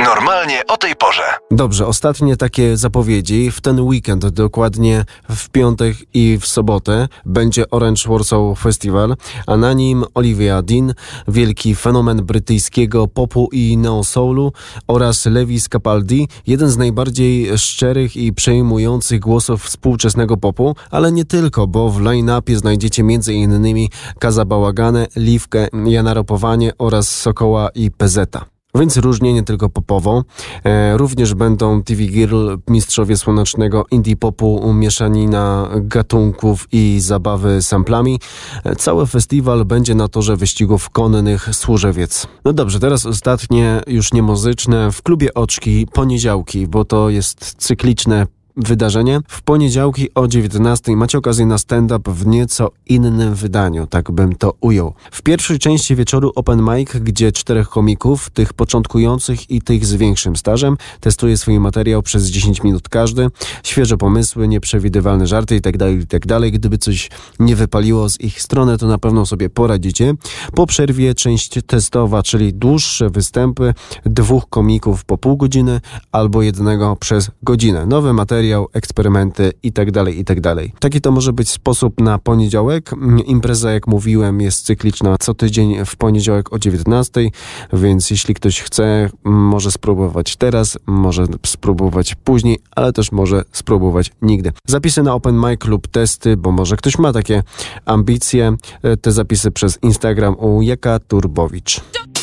Normalnie o tej porze. Dobrze, ostatnie takie zapowiedzi. W ten weekend, dokładnie w piątek i w sobotę, będzie Orange Warsaw Festival, a na nim Olivia Dean, wielki fenomen brytyjskiego popu i neo-soulu, oraz Lewis Capaldi, jeden z najbardziej szczerych i przejmujących głosów współczesnego popu, ale nie tylko, bo w line-upie znajdziecie m.in. Kaza Bałagane, Liwkę, Jana Ropowanie oraz Sokoła i Pezeta. Więc różnie, nie tylko popowo. Również będą TV Girl, mistrzowie słonecznego indie popu, mieszanina gatunków i zabawy samplami. Cały festiwal będzie na torze wyścigów konnych Służewiec. No dobrze, teraz ostatnie, już nie muzyczne, w klubie Oczki poniedziałki, bo to jest cykliczne wydarzenie. W poniedziałki o 19:00 macie okazję na stand-up w nieco innym wydaniu, tak bym to ujął. W pierwszej części wieczoru open mic, gdzie 4 komików, tych początkujących i tych z większym stażem, testuje swój materiał przez 10 minut każdy. Świeże pomysły, nieprzewidywalne żarty itd. Gdyby coś nie wypaliło z ich strony, to na pewno sobie poradzicie. Po przerwie część testowa, czyli dłuższe występy 2 komików po pół godziny albo jednego przez godzinę. Nowy materiał, eksperymenty itd. Taki to może być sposób na poniedziałek. Impreza, jak mówiłem, jest cykliczna co tydzień w poniedziałek o 19:00, więc jeśli ktoś chce, może spróbować teraz, może spróbować później, ale też może spróbować nigdy. Zapisy na open mic lub testy, bo może ktoś ma takie ambicje. Te zapisy przez Instagram u Jaka Turbowicz.